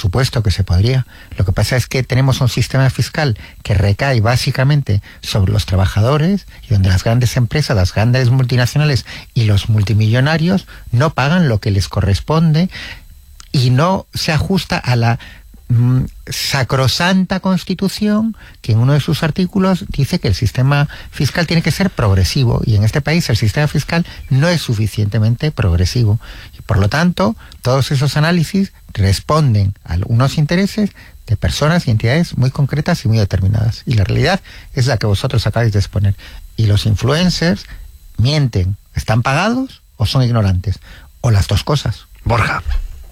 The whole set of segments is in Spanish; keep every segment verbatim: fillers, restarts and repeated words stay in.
supuesto que se podría. Lo que pasa es que tenemos un sistema fiscal que recae básicamente sobre los trabajadores y donde las grandes empresas, las grandes multinacionales y los multimillonarios no pagan lo que les corresponde y no se ajusta a la mm, sacrosanta Constitución, que en uno de sus artículos dice que el sistema fiscal tiene que ser progresivo, y en este país el sistema fiscal no es suficientemente progresivo. Y por lo tanto, todos esos análisis responden a unos intereses de personas y entidades muy concretas y muy determinadas. Y la realidad es la que vosotros acabáis de exponer. Y los influencers mienten, ¿están pagados o son ignorantes? O las dos cosas. Borja.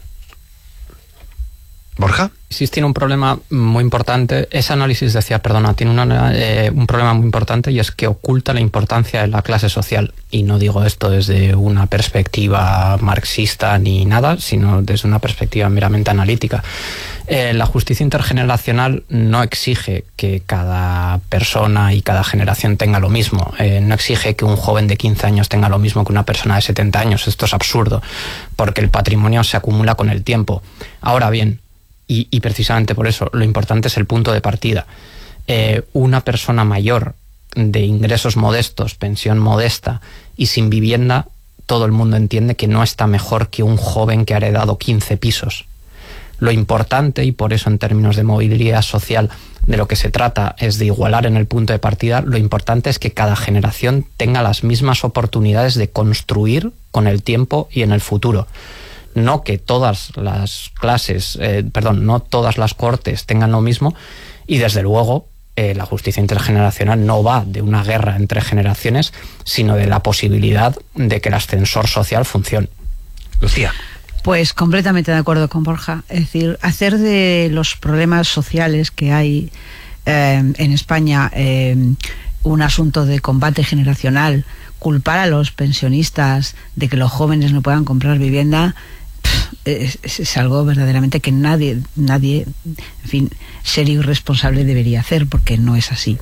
Borja. Sí, tiene un problema muy importante. Ese análisis, decía, perdona, tiene una, eh, un problema muy importante, y es que oculta la importancia de la clase social. Y no digo esto desde una perspectiva marxista ni nada, sino desde una perspectiva meramente analítica. Eh, la justicia intergeneracional no exige que cada persona y cada generación tenga lo mismo. Eh, no exige que un joven de quince años tenga lo mismo que una persona de setenta años. Esto es absurdo, porque el patrimonio se acumula con el tiempo. Ahora bien, Y, y precisamente por eso, lo importante es el punto de partida. Eh, una persona mayor de ingresos modestos, pensión modesta y sin vivienda, todo el mundo entiende que no está mejor que un joven que ha heredado quince pisos. Lo importante, y por eso en términos de movilidad social de lo que se trata es de igualar en el punto de partida, lo importante es que cada generación tenga las mismas oportunidades de construir con el tiempo y en el futuro. No que todas las clases, eh, perdón, no todas las cortes tengan lo mismo, y desde luego eh, la justicia intergeneracional no va de una guerra entre generaciones, sino de la posibilidad de que el ascensor social funcione. Lucía. Pues completamente de acuerdo con Borja. Es decir, hacer de los problemas sociales que hay eh, en España eh, un asunto de combate generacional, culpar a los pensionistas de que los jóvenes no puedan comprar vivienda, Es, es algo verdaderamente que nadie, nadie, en fin, serio y responsable debería hacer, porque no es así.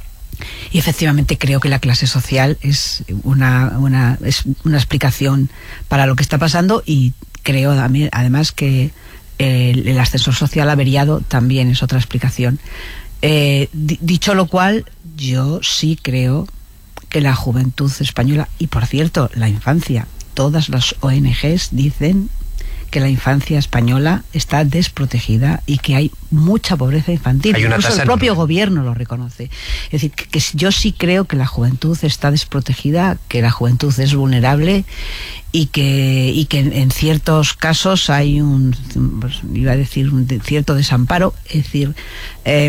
Y efectivamente creo que la clase social es una, una, es una explicación para lo que está pasando, y creo además que el, el ascensor social averiado también es otra explicación. Eh, dicho lo cual, yo sí creo que la juventud española, y por cierto, la infancia, todas las O N Ges dicen que la infancia española está desprotegida y que hay mucha pobreza infantil. Incluso el propio enorme. Gobierno lo reconoce. Es decir, que, que yo sí creo que la juventud está desprotegida, que la juventud es vulnerable, y que, y que en, en ciertos casos hay un, pues, iba a decir, un de, cierto desamparo. Es decir, eh,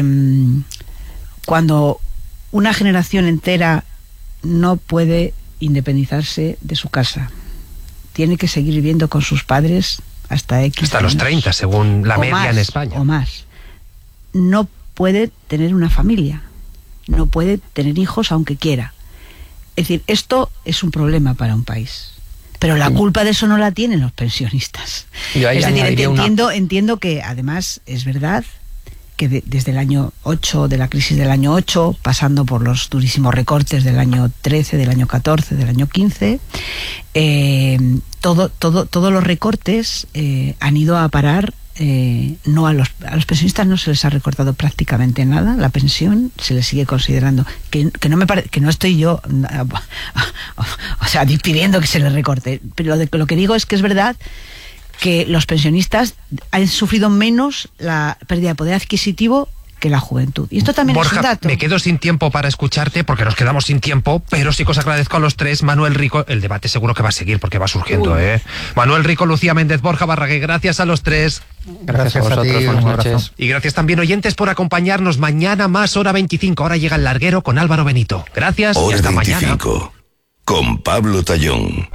cuando una generación entera no puede independizarse de su casa, tiene que seguir viviendo con sus padres hasta X hasta años, los treinta, según la media más, en España. O más. No puede tener una familia, no puede tener hijos aunque quiera. Es decir, esto es un problema para un país. Pero la culpa de eso no la tienen los pensionistas. Yo ahí es decir, entiendo, una... entiendo que además es verdad que de, desde el año ocho, de la crisis del año ocho, pasando por los durísimos recortes del año trece, del año catorce, del año quince, eh, todo, todo, todos los recortes eh, han ido a parar, eh, no a los, a los pensionistas no se les ha recortado prácticamente nada, la pensión se les sigue considerando, que, que no me pare, que no estoy yo, o sea, pidiendo que se les recorte, pero lo, de, lo que digo es que es verdad que los pensionistas han sufrido menos la pérdida de poder adquisitivo que la juventud. Y esto también Borja, es un dato. Me quedo sin tiempo para escucharte, porque nos quedamos sin tiempo, pero sí que os agradezco a los tres. Manuel Rico, el debate seguro que va a seguir porque va surgiendo, Uy. ¿eh? Manuel Rico, Lucía Méndez, Borja Barraguer, gracias a los tres. Gracias, gracias a vosotros, a ti, buenas noches. Y gracias también, oyentes, por acompañarnos. Mañana más Hora veinticinco. Ahora llega el larguero con Álvaro Benito. Gracias Hora y hasta veinticinco, mañana. Con Pablo Tallón.